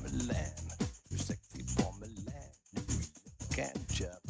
Milan. You're sexy for Milan. You really can jump.